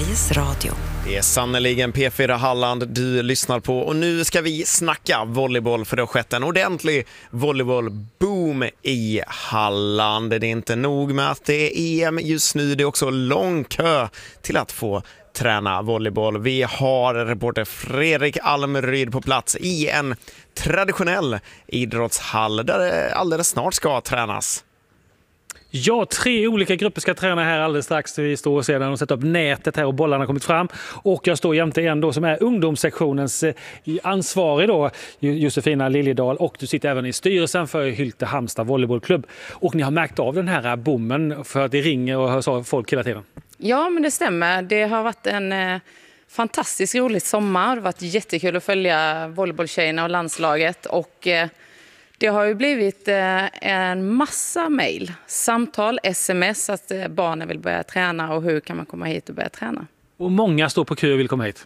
Sveriges Radio. Det är sannoliken P4 Halland du lyssnar på och nu ska vi snacka volleyboll för det har skett en ordentlig volleybollboom i Halland. Det är inte nog med att det är EM just nu, det är också lång kö till att få träna volleyboll. Vi har reporter Fredrik Almeryd på plats i en traditionell idrottshall där det alldeles snart ska tränas. Ja, 3 olika grupper ska träna här alldeles strax. Vi står och ser när de sätter upp nätet här och bollarna har kommit fram. Och jag står jämte en då som är ungdomssektionens ansvarig då, Josefina Liljedahl. Och du sitter även i styrelsen för Hylte Halmstad volleybollklubb. Och ni har märkt av den här bommen för att det ringer och hörs av folk hela tiden. Ja, men det stämmer. Det har varit en fantastiskt rolig sommar. Det har varit jättekul att följa volleybolltjejerna och landslaget. Och det har ju blivit en massa mejl, samtal, sms att barnen vill börja träna och hur kan man komma hit och börja träna. Och många står på kö och vill komma hit.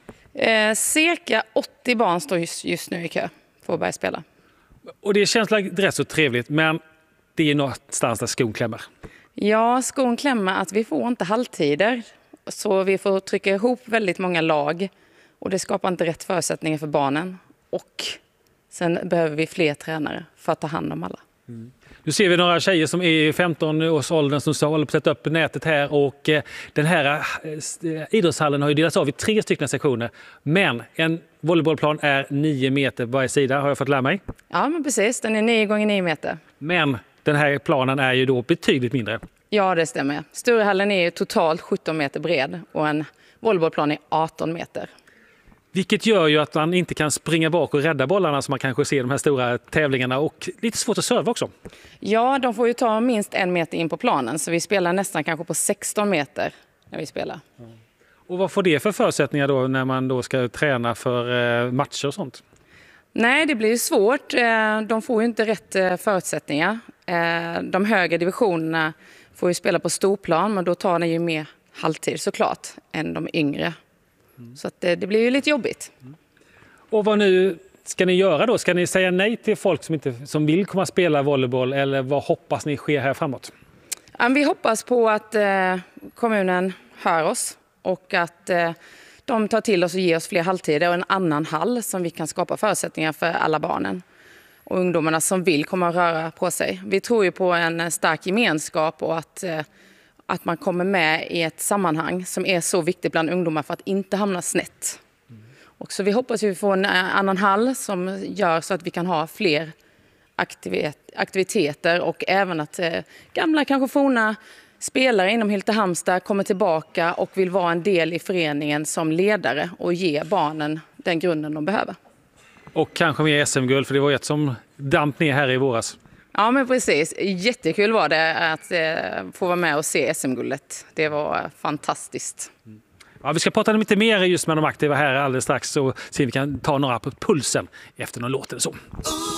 Cirka 80 barn står just nu i kö för att börja spela. Och det känns rätt så trevligt, men det är någonstans där skon klämmer. Ja, skon klämmer att vi får inte halvtider. Så vi får trycka ihop väldigt många lag och det skapar inte rätt förutsättningar för barnen. Och sen behöver vi fler tränare för att ta hand om alla. Nu ser vi några tjejer som är i 15-årsåldern som håller på att sätta upp nätet här. Och den här idrottshallen har ju delats av i 3 stycken sektioner. Men en volleybollplan är 9 meter på varje sida, har jag fått lära mig. Ja, men precis. Den är 9 gånger 9 meter. Men den här planen är ju då betydligt mindre. Ja, det stämmer. Sturehallen är ju totalt 17 meter bred och en volleybollplan är 18 meter. Vilket gör ju att man inte kan springa bak och rädda bollarna som man kanske ser i de här stora tävlingarna. Och lite svårt att serva också. Ja, de får ju ta minst 1 meter in på planen. Så vi spelar nästan kanske på 16 meter när vi spelar. Och vad får det för förutsättningar då när man då ska träna för matcher och sånt? Nej, det blir ju svårt. De får ju inte rätt förutsättningar. De högre divisionerna får ju spela på storplan, men då tar det ju mer halvtid såklart än de yngre. Så att det blir ju lite jobbigt. Och vad nu ska ni göra då? Ska ni säga nej till folk som vill komma och spela volleyboll eller vad hoppas ni sker här framåt? Vi hoppas på att kommunen hör oss och att de tar till oss och ger oss fler halvtider och en annan hall som vi kan skapa förutsättningar för alla barnen och ungdomarna som vill komma och röra på sig. Vi tror ju på en stark gemenskap och att man kommer med i ett sammanhang som är så viktigt bland ungdomar för att inte hamna snett. Och så vi hoppas att vi får en annan hall som gör så att vi kan ha fler aktiviteter och även att gamla kanske forna spelare inom Hylte Halmstad kommer tillbaka och vill vara en del i föreningen som ledare och ge barnen den grunden de behöver. Och kanske mer SM-guld, för det var ett som damp ner här i våras. Ja, men precis. Jättekul var det att få vara med och se SM-guldet. Det var fantastiskt. Ja, vi ska prata lite mer just med de aktiva här alldeles strax så vi kan ta några på pulsen efter någon låt eller så.